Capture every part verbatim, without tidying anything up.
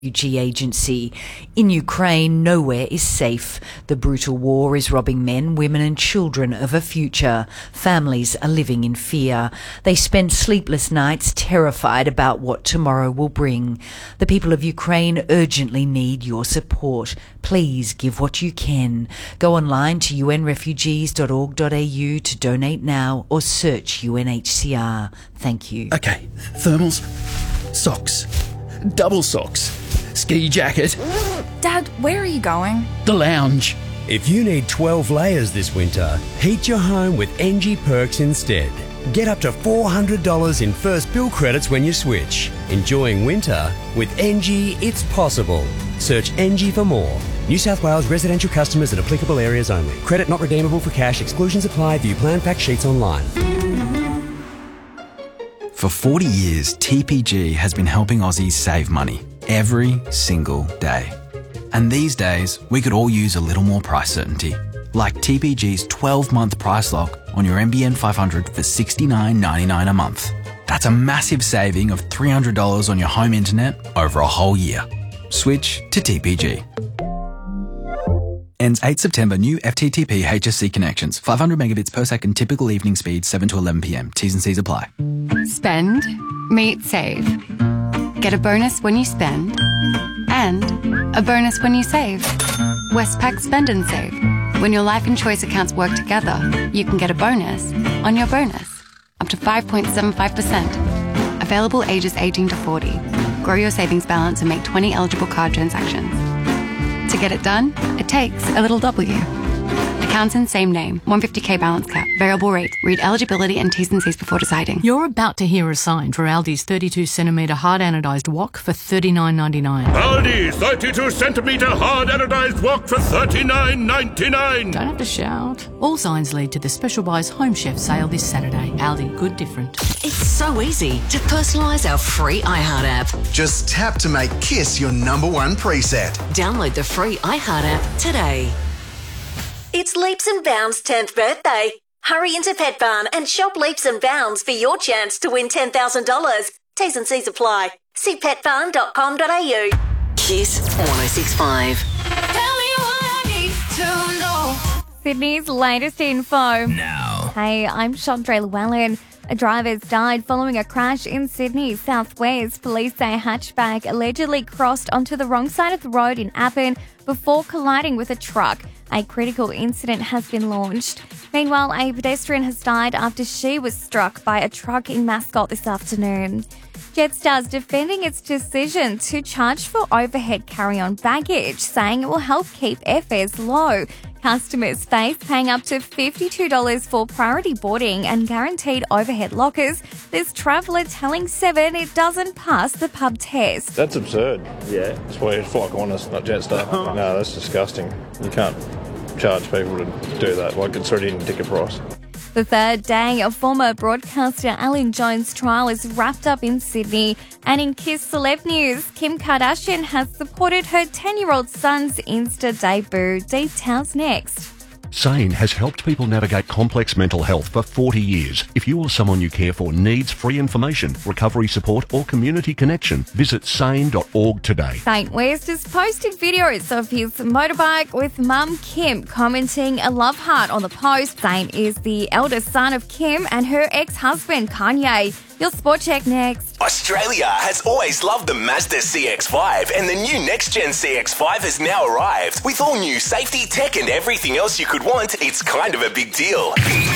Refugee Agency. In Ukraine, nowhere is safe. The brutal war is robbing men, women and children of a future. Families are living in fear. They spend sleepless nights terrified about what tomorrow will bring. The people of Ukraine urgently need your support. Please give what you can. Go online to u n refugees dot org dot a u to donate now or search U N H C R. Thank you. Okay, thermals, socks, double socks, ski jacket. Dad, where are you going? The lounge. If you need twelve layers this winter, heat your home with N G Perks instead. Get up to four hundred dollars in first bill credits when you switch. Enjoying winter? With N G, it's possible. Search N G for more. New South Wales residential customers in applicable areas only. Credit not redeemable for cash. Exclusions apply. View plan fact sheets online. For forty years, T P G has been helping Aussies save money every single day. And these days, we could all use a little more price certainty. Like T P G's twelve-month price lock on your N B N five hundred for sixty-nine ninety-nine a month. That's a massive saving of three hundred dollars on your home internet over a whole year. Switch to T P G. Ends eighth September. New F T T P H S C connections. five hundred megabits per second. Typical evening speed seven to eleven p m. T's and C's apply. Spend, meet, save. Get a bonus when you spend and a bonus when you save. Westpac Spend and Save. When your life and choice accounts work together, you can get a bonus on your bonus. Up to five point seven five percent. Available ages eighteen to forty. Grow your savings balance and make twenty eligible card transactions. To get it done, it takes a little W. Accounts in same name. one hundred fifty k balance cap. Variable rate. Read eligibility and T's and C's before deciding. You're about to hear a sign for Aldi's thirty-two centimetre hard anodised wok for thirty-nine ninety-nine. Aldi thirty-two centimetre hard anodised wok for thirty-nine ninety-nine. Don't have to shout. All signs lead to the Special Buys Home Chef sale this Saturday. Aldi, good different. It's so easy to personalise our free iHeart app. Just tap to make Kiss your number one preset. Download the free iHeart app today. It's Leaps and Bounds' tenth birthday. Hurry into Pet Barn and shop Leaps and Bounds for your chance to win ten thousand dollars. T's and C's apply. See pet barn dot com dot a u. Kiss one oh six point five. Tell me what I need to know. Sydney's latest info. Now. Hey, I'm Chandra Llewellyn. A driver's died following a crash in Sydney southwest. Police say a hatchback allegedly crossed onto the wrong side of the road in Appin before colliding with a truck. A critical incident has been launched. Meanwhile, a pedestrian has died after she was struck by a truck in Mascot this afternoon. Jetstar's defending its decision to charge for overhead carry-on baggage, saying it will help keep airfares low. Customers face paying up to fifty-two dollars for priority boarding and guaranteed overhead lockers. There's traveller telling Seven it doesn't pass the pub test. That's absurd. Yeah. It's why you fly Qantas, not Jetstar. No, that's disgusting. You can't charge people to do that. Like, it's already in the ticket price. The third day of former broadcaster Alan Jones' trial is wrapped up in Sydney. And in Kiss Celeb News, Kim Kardashian has supported her ten-year-old son's Insta debut. Details next. SANE has helped people navigate complex mental health for forty years. If you or someone you care for needs free information, recovery support or community connection, visit sane dot org today. Saint West has posted videos of his motorbike with mum Kim, commenting a love heart on the post. Saint is the eldest son of Kim and her ex-husband Kanye. Your sport check next. Australia has always loved the Mazda C X five, and the new next-gen C X five has now arrived. With all new safety, tech and everything else you could want, it's kind of a big deal.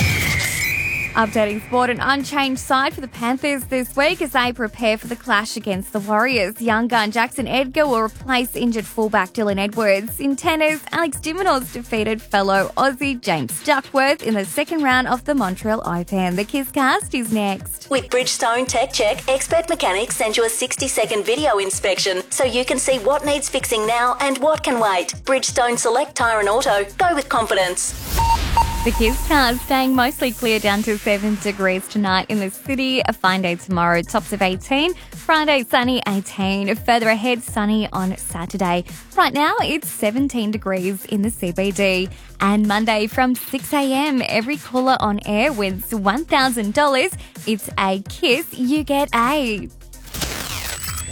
Updating sport, an unchanged side for the Panthers this week as they prepare for the clash against the Warriors. Young gun Jackson Edgar will replace injured fullback Dylan Edwards. In tennis, Alex de Minaur defeated fellow Aussie James Duckworth in the second round of the Montreal Open. The Kisscast is next. With Bridgestone Tech Check, expert mechanics send you a sixty-second video inspection so you can see what needs fixing now and what can wait. Bridgestone Select Tyre and Auto. Go with confidence. The Kisscast staying mostly clear down to seven degrees tonight in the city. A fine day tomorrow, tops of eighteen. Friday, sunny, eighteen. Further ahead, sunny on Saturday. Right now, it's seventeen degrees in the C B D. And Monday from six a m, every caller on air wins one thousand dollars. It's a Kiss, you get a...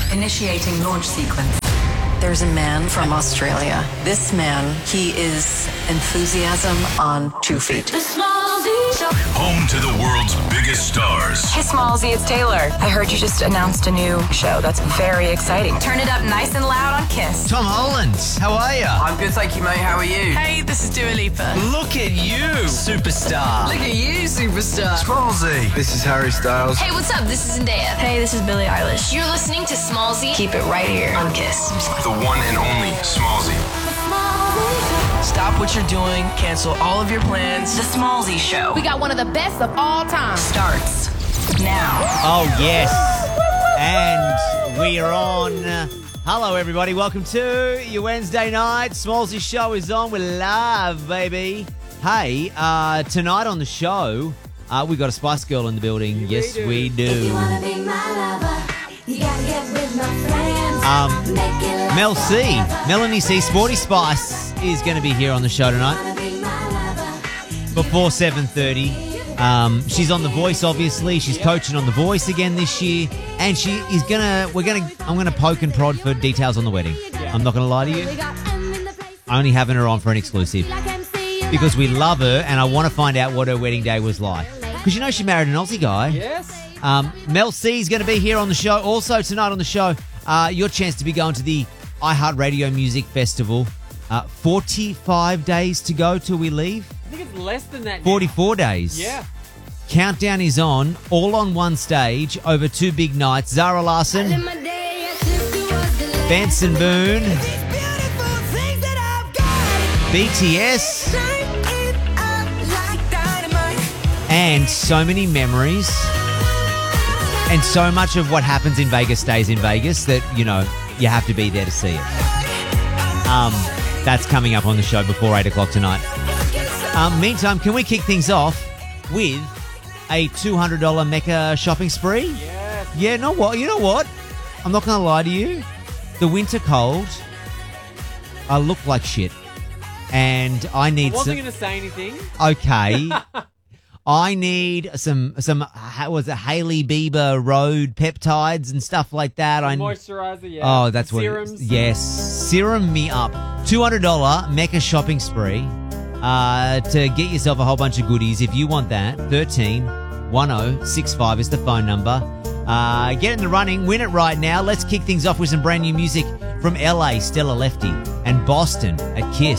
Initiating launch sequence. There's a man from Australia. This man, he is enthusiasm on two feet. The Smallzy Show. Home to the world's biggest stars. Hey, Smallzy, it's Taylor. I heard you just announced a new show. That's very exciting. Turn it up nice and loud on Kiss. Tom Holland, how are you? I'm good, thank you, mate. How are you? Hey, this is Dua Lipa. Look at you, superstar. Look at you, superstar. Smallzy. This is Harry Styles. Hey, what's up? This is Zendaya. Hey, this is Billie Eilish. You're listening to Smallzy. Keep it right here on Kiss. The one and only Smallzy. Stop what you're doing. Cancel all of your plans. The Smallzy Show. We got one of the best of all time. Starts now. Oh, yes. And we are on. Hello, everybody. Welcome to your Wednesday night. Smallzy Show is on. We're live, baby. Hey, uh, tonight on the show, uh, we got a Spice Girl in the building. You yes, do. we do. If you wanna be my lover, you gotta get with my friends. Um, Mel C, Melanie C, Sporty Spice is going to be here on the show tonight before seven thirty. Um, she's on The Voice, obviously. She's coaching on The Voice again this year, and she is gonna. We're gonna. I'm gonna poke and prod for details on the wedding. I'm not gonna lie to you. I'm only having her on for an exclusive because we love her, and I want to find out what her wedding day was like. Because you know she married an Aussie guy. Yes. Um, Mel C is going to be here on the show. Also tonight on the show, uh, your chance to be going to the iHeartRadio Music Festival. Uh, forty-five days to go till we leave. I think it's less than that now. forty-four days. Yeah. Countdown is on, all on one stage, over two big nights. Zara Larsson, Benson Boone, B T S, and so many memories. And so much of what happens in Vegas stays in Vegas that, you know, you have to be there to see it. Um, that's coming up on the show before eight o'clock tonight. Um, meantime, can we kick things off with a two hundred dollars Mecca shopping spree? Yes. Yeah, no what? You know what? I'm not going to lie to you. The winter cold, I look like shit. And I need I wasn't some... going to say anything. Okay. I need some, some how was it, Hailey Bieber Road peptides and stuff like that. I Moisturizer, yeah. Oh, that's what Serums. it is. Yes. Serum me up. two hundred dollars Mecca shopping spree uh, to get yourself a whole bunch of goodies. If you want that, thirteen ten sixty-five is the phone number. Uh, get in the running. Win it right now. Let's kick things off with some brand new music from L A, Stella Lefty, and Boston at Kiss.